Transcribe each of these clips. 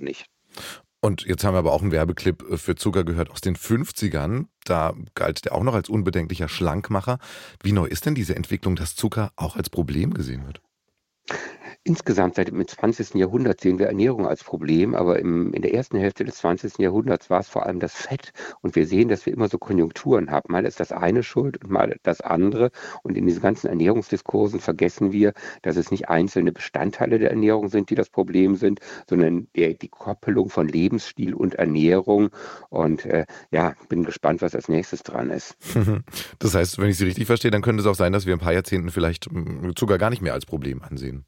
nicht. Und jetzt haben wir aber auch einen Werbeclip für Zucker gehört aus den 50ern. Da galt der auch noch als unbedenklicher Schlankmacher. Wie neu ist denn diese Entwicklung, dass Zucker auch als Problem gesehen wird? Insgesamt seit dem 20. Jahrhundert sehen wir Ernährung als Problem, aber in der ersten Hälfte des 20. Jahrhunderts war es vor allem das Fett. Und wir sehen, dass wir immer so Konjunkturen haben. Mal ist das eine schuld und mal das andere. Und in diesen ganzen Ernährungsdiskursen vergessen wir, dass es nicht einzelne Bestandteile der Ernährung sind, die das Problem sind, sondern die Koppelung von Lebensstil und Ernährung. Und ja, bin gespannt, was als nächstes dran ist. Das heißt, wenn ich Sie richtig verstehe, dann könnte es auch sein, dass wir in ein paar Jahrzehnten vielleicht Zucker gar nicht mehr als Problem ansehen.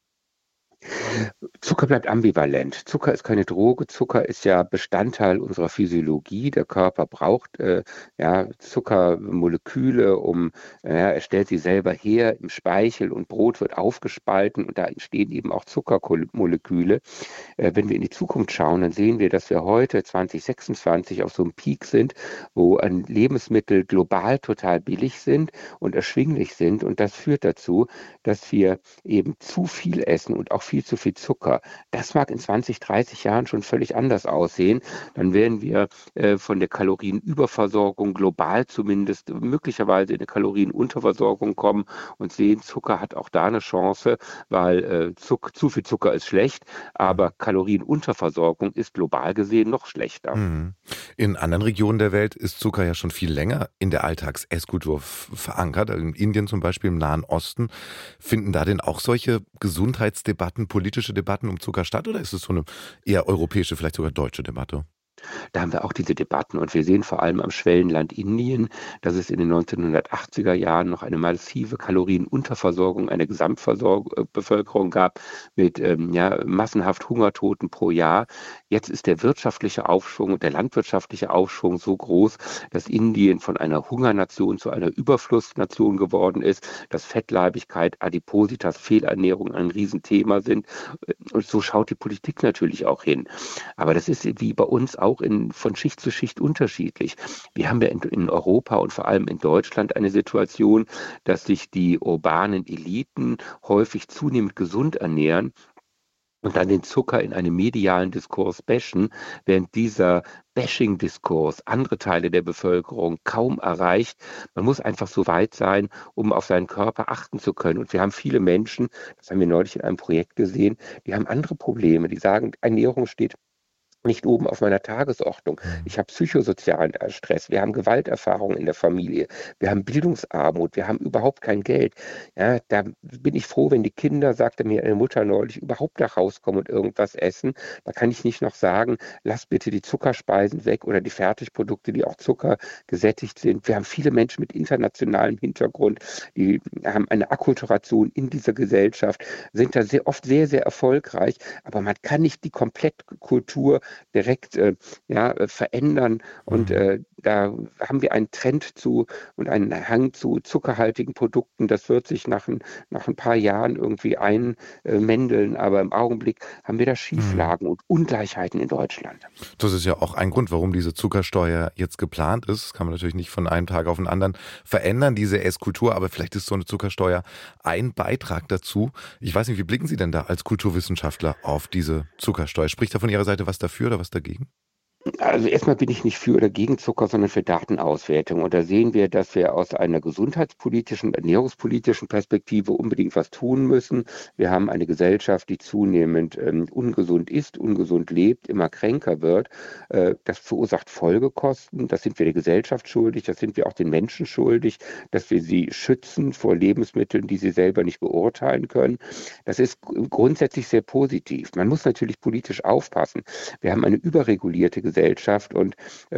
Zucker bleibt ambivalent. Zucker ist keine Droge. Zucker ist ja Bestandteil unserer Physiologie. Der Körper braucht ja, Zuckermoleküle, er stellt sie selber her im Speichel und Brot wird aufgespalten und da entstehen eben auch Zuckermoleküle. Wenn wir in die Zukunft schauen, dann sehen wir, dass wir heute 2026 auf so einem Peak sind, wo Lebensmittel global total billig sind und erschwinglich sind. Und das führt dazu, dass wir eben zu viel essen und auch viel zu viel Zucker. Das mag in 20, 30 Jahren schon völlig anders aussehen. Dann werden wir von der Kalorienüberversorgung global zumindest möglicherweise in eine Kalorienunterversorgung kommen und sehen, Zucker hat auch da eine Chance, weil zu viel Zucker ist schlecht, aber Kalorienunterversorgung ist global gesehen noch schlechter. Mhm. In anderen Regionen der Welt ist Zucker ja schon viel länger in der Alltagsesskultur verankert. Also in Indien zum Beispiel, im Nahen Osten. Finden da denn auch solche Gesundheitsdebatten, politische Debatten um Zucker statt? Oder ist es so eine eher europäische, vielleicht sogar deutsche Debatte? Da haben wir auch diese Debatten und wir sehen vor allem am Schwellenland Indien, dass es in den 1980er Jahren noch eine massive Kalorienunterversorgung einer Gesamtbevölkerung gab mit ja, massenhaft Hungertoten pro Jahr. Jetzt ist der wirtschaftliche Aufschwung und der landwirtschaftliche Aufschwung so groß, dass Indien von einer Hungernation zu einer Überflussnation geworden ist, dass Fettleibigkeit, Adipositas, Fehlernährung ein Riesenthema sind. Und so schaut die Politik natürlich auch hin. Aber das ist wie bei uns auch von Schicht zu Schicht unterschiedlich. Wir haben ja in Europa und vor allem in Deutschland eine Situation, dass sich die urbanen Eliten häufig zunehmend gesund ernähren und dann den Zucker in einem medialen Diskurs bashen, während dieser Bashing-Diskurs andere Teile der Bevölkerung kaum erreicht. Man muss einfach so weit sein, um auf seinen Körper achten zu können. Und wir haben viele Menschen, das haben wir neulich in einem Projekt gesehen, die haben andere Probleme. Die sagen, Ernährung steht nicht oben auf meiner Tagesordnung. Mhm. Ich habe psychosozialen Stress, wir haben Gewalterfahrungen in der Familie, wir haben Bildungsarmut, wir haben überhaupt kein Geld. Ja, da bin ich froh, wenn die Kinder, sagte mir eine Mutter neulich, überhaupt nach Hause kommen und irgendwas essen. Da kann ich nicht noch sagen, lass bitte die Zuckerspeisen weg oder die Fertigprodukte, die auch Zucker gesättigt sind. Wir haben viele Menschen mit internationalem Hintergrund, die haben eine Akkulturation in dieser Gesellschaft, sind da sehr oft sehr, sehr erfolgreich, aber man kann nicht die Komplettkultur direkt verändern. Und Mhm. da haben wir einen Trend zu und einen Hang zu zuckerhaltigen Produkten. Das wird sich nach ein paar Jahren irgendwie einmändeln. Aber im Augenblick haben wir da Mhm. Schieflagen und Ungleichheiten in Deutschland. Das ist ja auch ein Grund, warum diese Zuckersteuer jetzt geplant ist. Das kann man natürlich nicht von einem Tag auf den anderen verändern, diese Esskultur, aber vielleicht ist so eine Zuckersteuer ein Beitrag dazu. Ich weiß nicht, wie blicken Sie denn da als Kulturwissenschaftler auf diese Zuckersteuer? Spricht da von Ihrer Seite was dafür oder was dagegen? Also erstmal bin ich nicht für oder gegen Zucker, sondern für Datenauswertung. Und da sehen wir, dass wir aus einer gesundheitspolitischen, ernährungspolitischen Perspektive unbedingt was tun müssen. Wir haben eine Gesellschaft, die zunehmend ungesund ist, ungesund lebt, immer kränker wird. Das verursacht Folgekosten. Das sind wir der Gesellschaft schuldig, das sind wir auch den Menschen schuldig, dass wir sie schützen vor Lebensmitteln, die sie selber nicht beurteilen können. Das ist grundsätzlich sehr positiv. Man muss natürlich politisch aufpassen. Wir haben eine überregulierte Gesellschaft und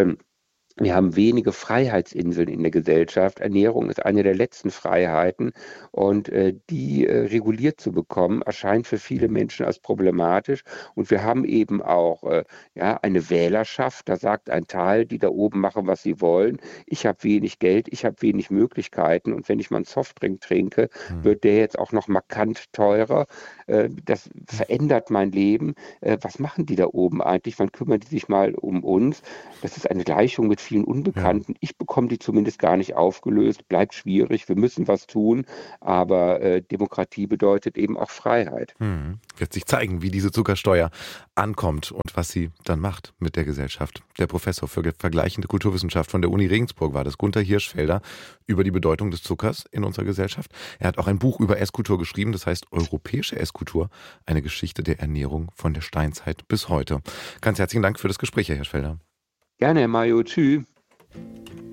wir haben wenige Freiheitsinseln in der Gesellschaft. Ernährung ist eine der letzten Freiheiten und die reguliert zu bekommen, erscheint für viele Menschen als problematisch. Und wir haben eben auch ja, eine Wählerschaft, da sagt ein Teil, die da oben machen, was sie wollen. Ich habe wenig Geld, ich habe wenig Möglichkeiten und wenn ich mal einen Softdrink trinke, Hm. wird der jetzt auch noch markant teurer. Das verändert mein Leben. Was machen die da oben eigentlich? Wann kümmern die sich mal um uns? Das ist eine Gleichung mit vielen Ja. Unbekannten. Ich bekomme die zumindest gar nicht aufgelöst. Bleibt schwierig. Wir müssen was tun. Aber Demokratie bedeutet eben auch Freiheit. Wird sich zeigen, wie diese Zuckersteuer ankommt und was sie dann macht mit der Gesellschaft. Der Professor für vergleichende Kulturwissenschaft von der Uni Regensburg war das, Gunther Hirschfelder, über die Bedeutung des Zuckers in unserer Gesellschaft. Er hat auch ein Buch über Esskultur geschrieben, das heißt Europäische Esskultur, eine Geschichte der Ernährung von der Steinzeit bis heute. Ganz herzlichen Dank für das Gespräch, Herr Hirschfelder. Gerne, Herr Mayo. Tschüss.